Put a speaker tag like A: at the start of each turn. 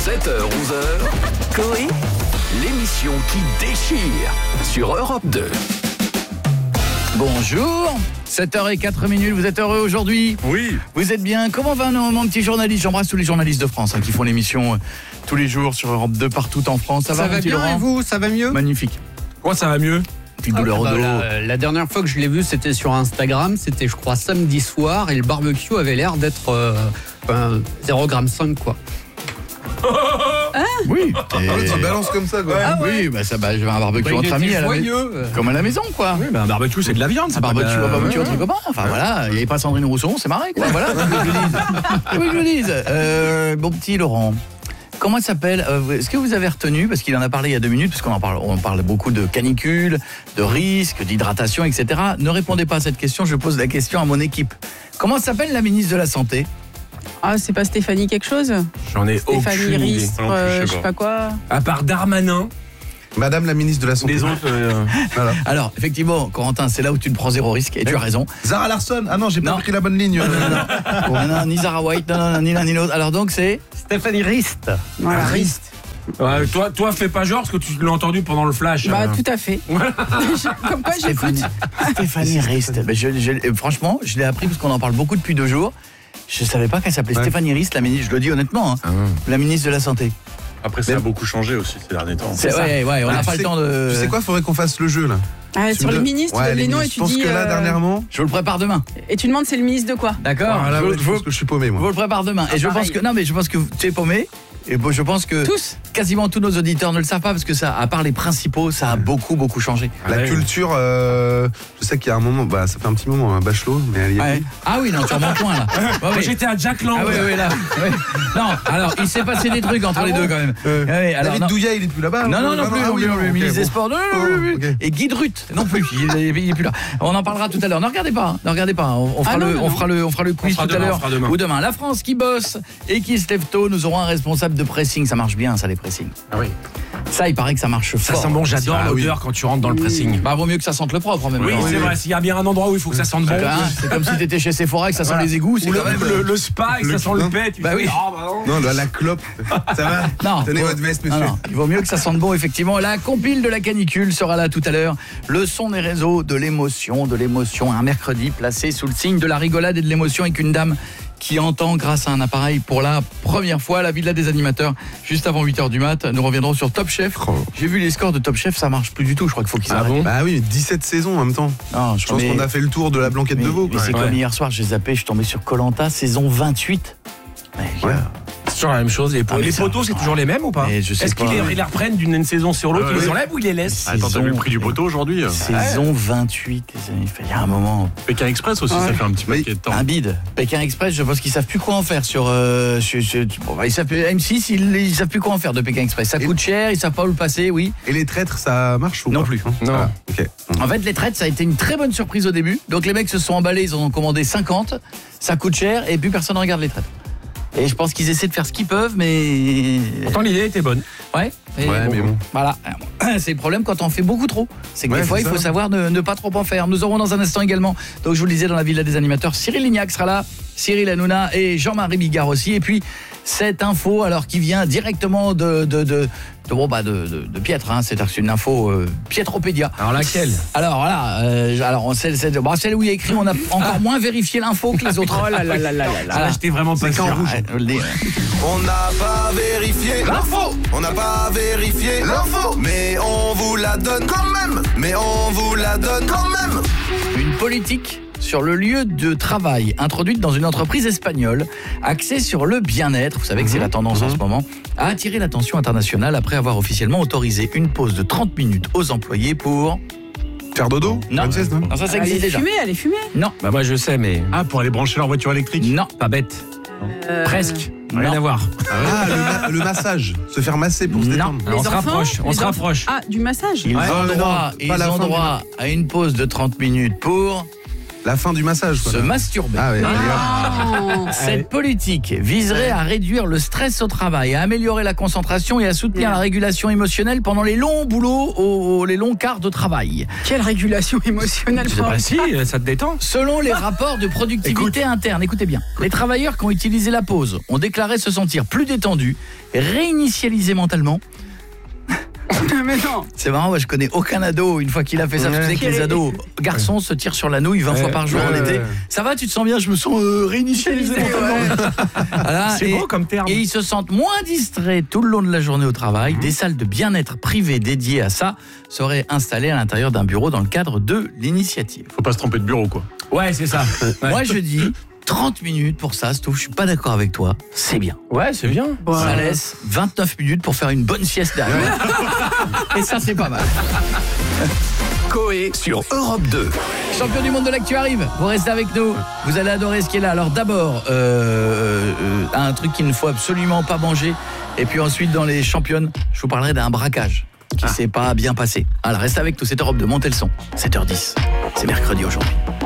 A: 7h-11h, Coé, l'émission qui déchire sur Europe 2.
B: Bonjour, 7h04, vous êtes heureux aujourd'hui?
C: Oui.
B: Vous êtes bien? Comment va mon petit journaliste? J'embrasse tous les journalistes de France qui font l'émission tous les jours sur Europe 2 partout en France. Ça va
D: bien
B: Laurent?
D: et vous? Ça va mieux?
B: Magnifique.
C: Quoi, ça va mieux?
B: Petite douleur au dos.
D: La dernière fois que je l'ai vu, c'était sur Instagram. C'était, je crois, samedi soir. Et le barbecue avait l'air d'être 0,5 quoi.
B: Oui.
E: Tu balances comme ça, quoi.
B: Oui, bah ça, je vais à un barbecue entre amis à la maison. Comme à la maison, quoi.
C: Oui, mais un barbecue, c'est de la viande.
B: Un barbecue entre copains. Enfin voilà, il n'y avait pas Sandrine Rousseau, c'est marré, quoi. Voilà, c'est que je le dise. Bon petit Laurent. Comment ça s'appelle? Est-ce que vous avez retenu, parce qu'il en a parlé il y a 2 minutes, parce on parle beaucoup de canicule, de risques, d'hydratation, etc. Ne répondez pas à cette question, je pose la question à mon équipe. Comment s'appelle la ministre de la Santé?
F: Ah, c'est pas Stéphanie quelque chose?
C: J'en ai
F: Stéphanie
C: aucune idée.
F: Ristre, je sais pas quoi.
C: À part Darmanin,
E: Madame la ministre de la Santé.
C: les autres...
E: Voilà.
B: Alors, effectivement, Corentin, c'est là où tu ne prends 0 risque, et tu as raison.
E: Zara Larsson. Ah non, j'ai pas pris la bonne ligne.
B: Non, ni Zara White, non, ni l'un ni l'autre. Alors donc, c'est
D: Stéphanie Rist.
F: Voilà.
B: Rist.
C: toi, fais pas genre, parce que tu l'as entendu pendant le flash.
F: Bah, tout à fait. Comme quoi, j'écoute.
B: Stéphanie Rist. Franchement, je l'ai appris parce qu'on en parle beaucoup depuis 2 jours. Je savais pas qu'elle s'appelait Stéphanie Rist, la ministre, je le dis honnêtement, la ministre de la Santé.
G: Après, ça a beaucoup changé aussi ces derniers temps.
B: Ouais, on n'a pas le temps de...
E: Tu sais quoi, faudrait qu'on fasse le jeu, là.
F: Ah, sur les ministres, les noms, et tu
E: Je pense
F: dis...
E: que là, dernièrement...
B: Je vous le prépare demain.
F: Et tu demandes c'est le ministre de quoi?
B: D'accord.
E: Là, je pense que je suis paumé,
B: Je vous
E: moi.
B: le prépare demain. Et je pense que... Non, mais je pense que tu es paumé. Et bon, je pense que quasiment tous nos auditeurs ne le savent pas parce que ça, à part les principaux, ça a beaucoup changé.
E: La culture, je sais qu'il y a un moment, ça fait un petit moment, Bachelot, mais elle y est.
B: Ah oui, non, tu remontes loin là.
C: Moi, j'étais à Jack Lang.
B: Ah oui, là. Ouais. Non, alors, il s'est passé des trucs entre les deux quand même. Alors,
E: David Douillet, il est plus là-bas?
B: Non plus, le ministre des Sports.
E: Ok.
B: Et Guy Drut, non plus, il est plus là. On en parlera tout à l'heure. Ne regardez pas. On fera le quiz tout à l'heure ou demain. La France qui bosse et qui se lève tôt, nous aurons un responsable de pressing. Ça marche bien, ça, les pressings.
C: Ah oui.
B: Ça, il paraît que ça marche
C: Ça
B: fort.
C: sent bon, j'adore l'odeur quand tu rentres dans le pressing.
B: Bah, vaut mieux que ça sente le propre en même temps.
C: Oui, c'est vrai, s'il y a bien un endroit où il faut que ça sente bon.
B: C'est comme si t'étais chez Sephora et que ça sent les égouts. C'est
C: Ou
B: quand même
C: le spa et que ça sent le pet.
B: Bah oui.
E: Non, la clope. Ça va?
B: Non.
E: Tenez votre veste, monsieur.
B: Non, il vaut mieux que ça sente bon, effectivement. La compile de la canicule sera là tout à l'heure. Le son des réseaux, de l'émotion. Un mercredi placé sous le signe de la rigolade et de l'émotion avec une dame qui entend grâce à un appareil pour la première fois la villa des animateurs juste avant 8h du mat. Nous reviendrons sur Top Chef. J'ai vu les scores de Top Chef, ça marche plus du tout. Je crois qu'il faut qu'ils arrêtent.
E: Bon? Bah oui, 17 saisons en même temps.
B: Non,
E: je pense qu'on a fait le tour de la blanquette de veau.
B: Mais c'est comme hier soir, j'ai zappé, je suis tombé sur Koh-Lanta, saison 28.
C: C'est toujours la même chose. Les poteaux, c'est toujours les mêmes ou pas? Est-ce qu'ils les reprennent d'une saison sur l'autre? Ils les enlèvent ou ils les laissent?
G: Attends, t'as vu le prix du poteau aujourd'hui?
B: Saison 28, il y a un moment.
G: Pékin Express aussi, ça fait un petit paquet de temps.
B: Un bide. Pékin Express, je pense qu'ils savent plus quoi en faire sur... ils savent, M6, ils savent plus quoi en faire de Pékin Express. Ça coûte cher, ils savent pas où le passer, oui.
E: Et les traîtres, ça marche ou
B: Non
E: pas?
B: plus.
C: Non.
E: Ah, ok.
B: En fait, les traites, ça a été une très bonne surprise au début. Donc les mecs se sont emballés, ils en ont commandé 50. Ça coûte cher et puis personne ne regarde les traites. Et je pense qu'ils essaient de faire ce qu'ils peuvent, mais...
C: Pourtant, l'idée était bonne.
B: Ouais, mais bon. Voilà. C'est le problème quand on fait beaucoup trop. C'est que des fois, il faut savoir ne pas trop en faire. Nous aurons dans un instant également, donc je vous le disais, dans la villa des animateurs, Cyril Lignac sera là, Cyril Hanouna et Jean-Marie Bigard aussi. Et puis, cette info, alors qui vient directement de Pietre, c'est une info Pietropédia.
C: Alors laquelle?
B: Alors voilà, celle où il y a écrit, on a encore moins vérifié l'info que les autres.
D: Oh là là.
C: J'étais vraiment pas sûr.
H: On n'a pas vérifié l'info. On n'a pas vérifié l'info. Mais on vous la donne quand même.
B: Une politique sur le lieu de travail introduite dans une entreprise espagnole axée sur le bien-être, vous savez que c'est la tendance en ce moment, a attiré l'attention internationale après avoir officiellement autorisé une pause de 30 minutes aux employés pour...
E: Faire dodo?
B: Non, ça existe déjà.
F: Elle est fumée.
B: Non.
C: Bah moi je sais, mais...
G: Ah, pour aller brancher leur voiture électrique?
B: Non.
C: Pas bête. Presque. Rien à voir.
E: Le massage. Se faire masser pour se détendre.
C: On se rapproche.
F: Ah, du massage.
B: Ils ont droit à une pause de 30 minutes pour...
E: La fin du massage, quoi.
B: Se masturber.
E: Ah ouais.
B: Cette politique viserait à réduire le stress au travail, à améliorer la concentration et à soutenir la régulation émotionnelle pendant les longs boulots, les longs quarts de travail.
F: Quelle régulation émotionnelle?
C: Si, ça te détend.
B: Selon les rapports de productivité interne, écoutez bien, les travailleurs qui ont utilisé la pause ont déclaré se sentir plus détendus, réinitialisés mentalement.
F: Mais non.
B: C'est marrant, moi je connais aucun ado, une fois qu'il a fait ça, vous savez que les ados garçons se tirent sur la nouille 20 fois par jour en été. Ça va, tu te sens bien? Je me sens réinitialisé. Voilà,
C: c'est beau comme terme.
B: Et ils se sentent moins distraits tout le long de la journée au travail. Des salles de bien-être privées dédiées à ça seraient installées à l'intérieur d'un bureau dans le cadre de l'initiative.
G: Faut pas se tromper de bureau, quoi.
C: Ouais, c'est ça.
B: Moi je dis 30 minutes pour ça, Stouff, je suis pas d'accord avec toi, c'est bien.
C: Ouais, c'est bien.
B: Ça laisse 29 minutes pour faire une bonne sieste derrière. Et ça, c'est pas mal.
A: Coé sur Europe 2.
B: Champion du monde de l'actu arrive. Vous restez avec nous. Vous allez adorer ce qui est là. Alors d'abord, un truc qu'il ne faut absolument pas manger. Et puis ensuite, dans les championnes, je vous parlerai d'un braquage qui s'est pas bien passé. Alors restez avec nous, c'est Europe 2, montez le son. 7h10. C'est mercredi aujourd'hui.